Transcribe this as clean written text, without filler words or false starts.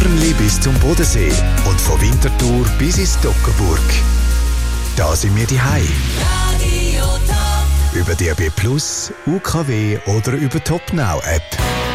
Zürmli bis zum Bodensee und von Winterthur bis ins Toggenburg. Da sind wir daheim. Über DAB+, UKW oder über die Topnow App.